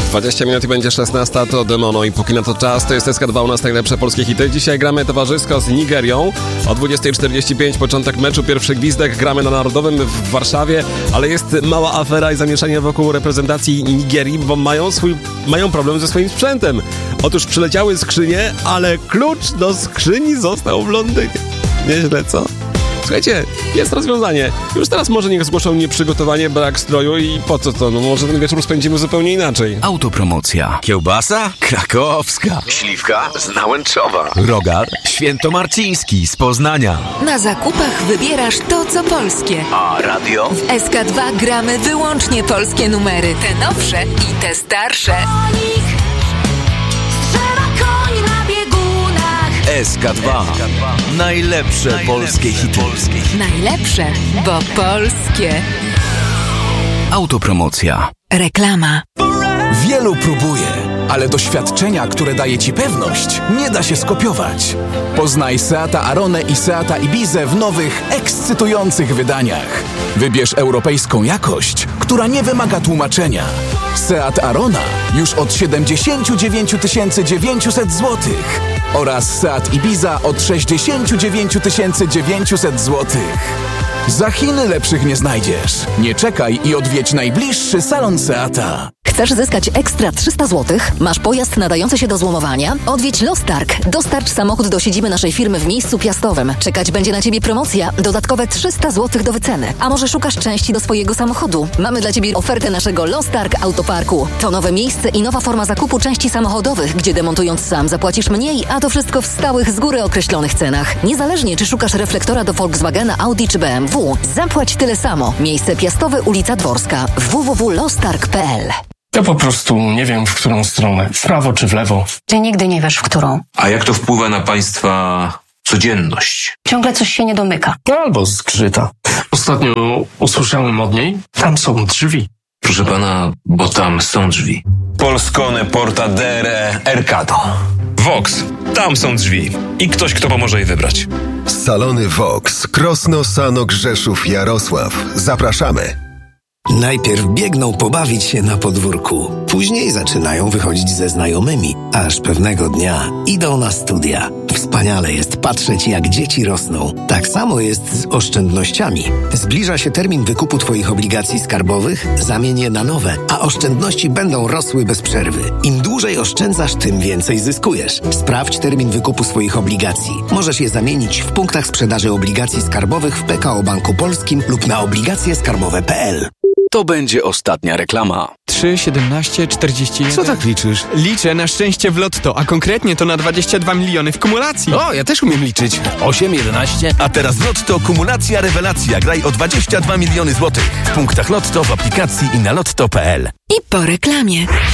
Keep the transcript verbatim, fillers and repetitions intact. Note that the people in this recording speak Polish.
dwadzieścia minut i będzie szesnasta, to Demono i póki na to czas, to jest S K dwa, u nas najlepsze polskie hity. Dzisiaj gramy towarzysko z Nigerią. O dwudziesta czterdzieści pięć początek meczu, pierwszy gwizdek, gramy na Narodowym w Warszawie, ale jest mała afera i zamieszanie wokół reprezentacji Nigerii, bo mają swój, mają problem ze swoim sprzętem. Otóż przyleciały skrzynie, ale klucz do skrzyni został w Londynie. Nieźle, co? Słuchajcie, jest rozwiązanie. Już teraz może niech zgłoszą nieprzygotowanie, brak stroju i po co to? No może ten wieczór spędzimy zupełnie inaczej. Autopromocja. Kiełbasa? Krakowska. Śliwka z Nałęczowa. Rogal? Świętomarciński z Poznania. Na zakupach wybierasz to, co polskie. A radio? W S K dwa gramy wyłącznie polskie numery. Te nowsze i te starsze. S K dwa. Najlepsze polskie hity. Najlepsze, bo polskie. Autopromocja. Reklama. Wielu próbuje, ale doświadczenia, które daje Ci pewność, nie da się skopiować. Poznaj Seata Aronę i Seata Ibizę w nowych, ekscytujących wydaniach. Wybierz europejską jakość, która nie wymaga tłumaczenia. Seat Arona już od siedemdziesiąt dziewięć tysięcy dziewięćset złotych oraz Seat Ibiza od sześćdziesiąt dziewięć tysięcy dziewięćset złotych. Za Chiny lepszych nie znajdziesz. Nie czekaj i odwiedź najbliższy salon Seata. Chcesz zyskać ekstra trzysta złotych? Masz pojazd nadający się do złomowania? Odwiedź Lostarg. Dostarcz samochód do siedziby naszej firmy w miejscu piastowym. Czekać będzie na Ciebie promocja. Dodatkowe trzysta złotych do wyceny. A może szukasz części do swojego samochodu? Mamy dla Ciebie ofertę naszego Lostarg Autoparku. To nowe miejsce i nowa forma zakupu części samochodowych, gdzie demontując sam zapłacisz mniej, a to wszystko w stałych, z góry określonych cenach. Niezależnie czy szukasz reflektora do Volkswagena, Audi czy B M W, zapłać tyle samo. Miejsce piastowe, ulica Dworska. w w w kropka lostarg kropka p l. Ja po prostu nie wiem, w którą stronę. W prawo czy w lewo. Ty nigdy nie wiesz, w którą. A jak to wpływa na państwa codzienność? Ciągle coś się nie domyka. Albo zgrzyta. Ostatnio usłyszałem od niej, tam są drzwi. Proszę pana, bo tam są drzwi. Polskone portadere Ercado. Vox. Tam są drzwi. I ktoś, kto pomoże je wybrać. Salony Vox. Krosno, Sanok, Rzeszów, Jarosław. Zapraszamy. Najpierw biegną pobawić się na podwórku, później zaczynają wychodzić ze znajomymi, aż pewnego dnia idą na studia. Wspaniale jest patrzeć, jak dzieci rosną. Tak samo jest z oszczędnościami. Zbliża się termin wykupu Twoich obligacji skarbowych, zamień je na nowe, a oszczędności będą rosły bez przerwy. Im dłużej oszczędzasz, tym więcej zyskujesz. Sprawdź termin wykupu swoich obligacji. Możesz je zamienić w punktach sprzedaży obligacji skarbowych w P K O Banku Polskim lub na obligacje skarbowe kropka p l. To będzie ostatnia reklama. trzy, siedemnaście, czterdzieści jeden. Co tak liczysz? Liczę na szczęście w lotto, a konkretnie to na dwadzieścia dwa miliony w kumulacji. O, ja też umiem liczyć. osiem, jedenaście. A teraz Lotto kumulacja rewelacja. Graj o dwadzieścia dwa miliony złotych. W punktach Lotto, w aplikacji i na lotto kropka p l. I po reklamie.